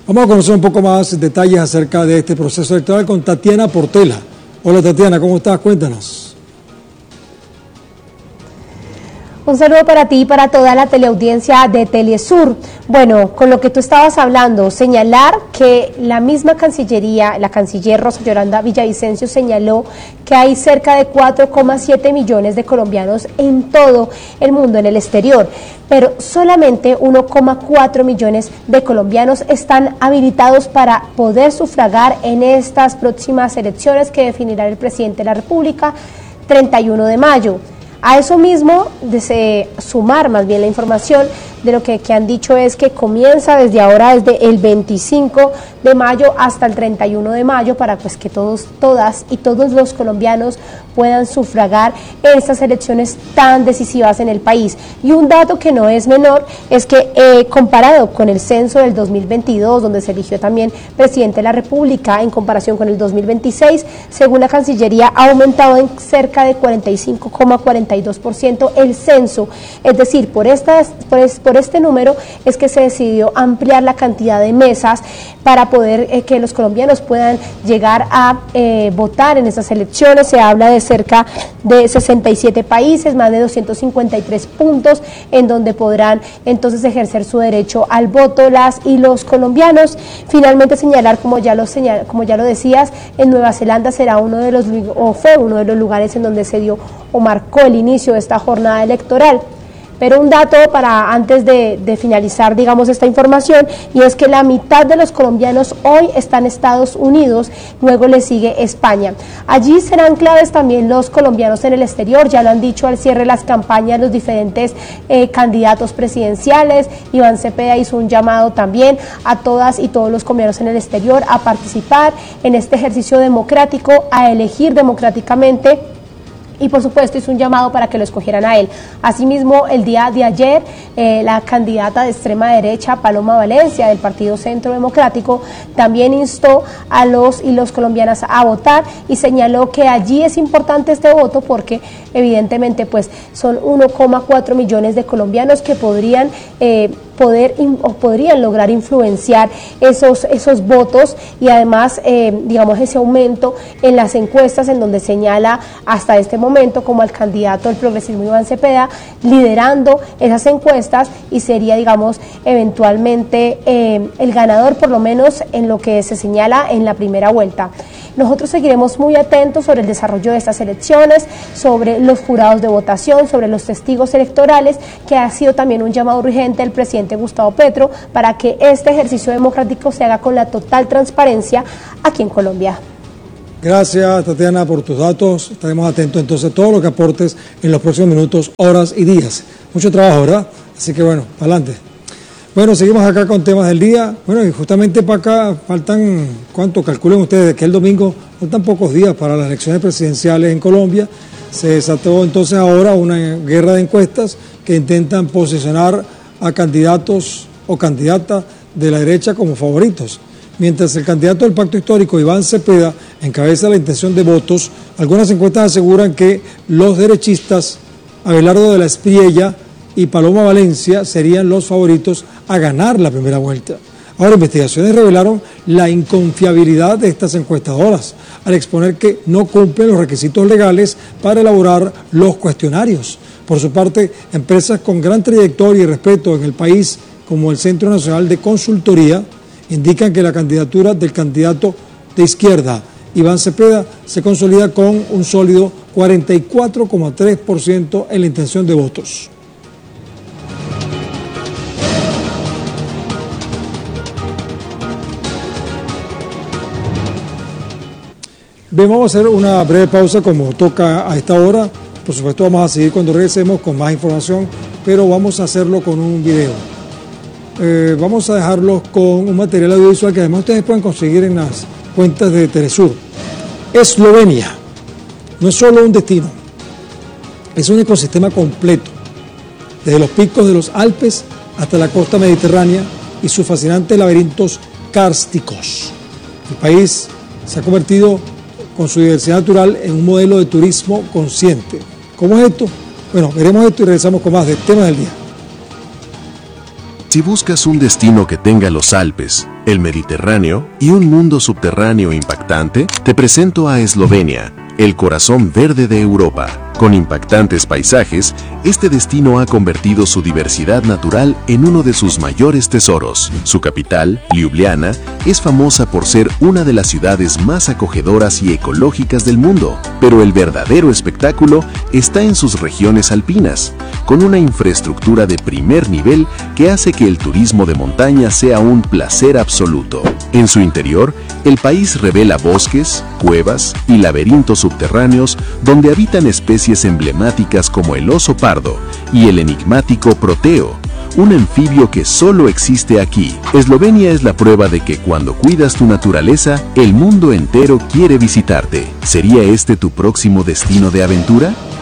Vamos a conocer un poco más detalles acerca de este proceso electoral con Tatiana Portela. Hola Tatiana, ¿cómo estás? Cuéntanos. Un saludo para ti y para toda la teleaudiencia de Telesur. Bueno, con lo que tú estabas hablando, señalar que la misma Cancillería, la canciller Rosa Yolanda Villavicencio señaló que hay cerca de 4,7 millones de colombianos en todo el mundo, en el exterior, pero solamente 1,4 millones de colombianos están habilitados para poder sufragar en estas próximas elecciones que definirá el presidente de la República 31 de mayo. A eso mismo, de sumar más bien la información de lo que han dicho es que comienza desde ahora, desde el 25 de mayo hasta el 31 de mayo, para pues que todas y todos los colombianos puedan sufragar en estas elecciones tan decisivas en el país. Y un dato que no es menor es que comparado con el censo del 2022, donde se eligió también presidente de la República, en comparación con el 2026, según la Cancillería, ha aumentado en cerca de 45,42% el censo. Es decir, por este número es que se decidió ampliar la cantidad de mesas para poder que los colombianos puedan llegar a votar en estas elecciones. Se habla de cerca de 67 países, más de 253 puntos en donde podrán entonces ejercer su derecho al voto las y los colombianos. Finalmente señalar, como ya lo decías, en Nueva Zelanda fue uno de los lugares en donde se dio o marcó el inicio de esta jornada electoral. Pero un dato para antes de finalizar, digamos, esta información, y es que la mitad de los colombianos hoy están en Estados Unidos, luego le sigue España. Allí serán claves también los colombianos en el exterior, ya lo han dicho al cierre de las campañas los diferentes candidatos presidenciales. Iván Cepeda hizo un llamado también a todas y todos los colombianos en el exterior a participar en este ejercicio democrático, a elegir democráticamente, y por supuesto hizo un llamado para que lo escogieran a él. Asimismo, el día de ayer, la candidata de extrema derecha, Paloma Valencia, del Partido Centro Democrático, también instó a los y las colombianas a votar y señaló que allí es importante este voto porque evidentemente pues son 1,4 millones de colombianos que podrían lograr influenciar esos votos y además digamos ese aumento en las encuestas, en donde señala hasta este momento como al candidato del progresismo Iván Cepeda liderando esas encuestas, y sería digamos eventualmente el ganador, por lo menos en lo que se señala en la primera vuelta. Nosotros seguiremos muy atentos sobre el desarrollo de estas elecciones, sobre los jurados de votación, sobre los testigos electorales, que ha sido también un llamado urgente del presidente Gustavo Petro para que este ejercicio democrático se haga con la total transparencia aquí en Colombia. Gracias Tatiana por tus datos, estaremos atentos entonces a todo lo que aportes en los próximos minutos, horas y días. Mucho trabajo, ¿verdad? Así que bueno, para adelante. Bueno, seguimos acá con temas del día. Bueno, y justamente para acá faltan, ¿cuánto calculen ustedes? Que el domingo faltan pocos días para las elecciones presidenciales en Colombia. Se desató entonces ahora una guerra de encuestas que intentan posicionar a candidatos o candidatas de la derecha como favoritos. Mientras el candidato del Pacto Histórico, Iván Cepeda, encabeza la intención de votos, algunas encuestas aseguran que los derechistas, Abelardo de la Espriella y Paloma Valencia, serían los favoritos a ganar la primera vuelta. Ahora, investigaciones revelaron la inconfiabilidad de estas encuestadoras al exponer que no cumplen los requisitos legales para elaborar los cuestionarios. Por su parte, empresas con gran trayectoria y respeto en el país, como el Centro Nacional de Consultoría, indican que la candidatura del candidato de izquierda, Iván Cepeda, se consolida con un sólido 44,3% en la intención de votos. Bien, vamos a hacer una breve pausa como toca a esta hora. Por supuesto vamos a seguir cuando regresemos con más información, pero vamos a hacerlo con un video. Vamos a dejarlos con un material audiovisual que además ustedes pueden conseguir en las cuentas de Telesur. Eslovenia no es solo un destino, es un ecosistema completo, desde los picos de los Alpes hasta la costa mediterránea y sus fascinantes laberintos kársticos. El país se ha convertido con su diversidad natural en un modelo de turismo consciente. ¿Cómo es esto? Bueno, veremos esto y regresamos con más de Temas del Día. Si buscas un destino que tenga los Alpes, el Mediterráneo y un mundo subterráneo impactante, te presento a Eslovenia, el corazón verde de Europa. Con impactantes paisajes, este destino ha convertido su diversidad natural en uno de sus mayores tesoros. Su capital, Ljubljana, es famosa por ser una de las ciudades más acogedoras y ecológicas del mundo, pero el verdadero espectáculo está en sus regiones alpinas, con una infraestructura de primer nivel que hace que el turismo de montaña sea un placer absoluto. En su interior, el país revela bosques, cuevas y laberintos subterráneos donde habitan especies emblemáticas como el oso pardo y el enigmático proteo, un anfibio que solo existe aquí. Eslovenia es la prueba de que cuando cuidas tu naturaleza, el mundo entero quiere visitarte. ¿Sería este tu próximo destino de aventura?